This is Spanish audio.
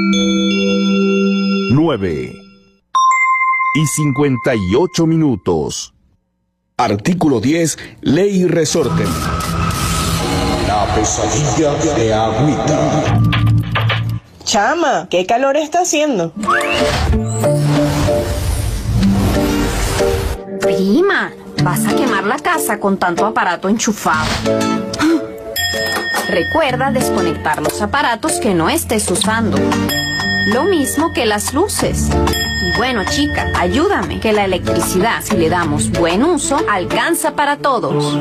9:58. Artículo 10. Ley y resorte. La pesadilla de Agüita. Chama, ¿qué calor está haciendo? Prima, vas a quemar la casa con tanto aparato enchufado. Recuerda desconectar los aparatos que no estés usando. Lo mismo que las luces. Y bueno, chica, ayúdame, que la electricidad, si le damos buen uso, alcanza para todos.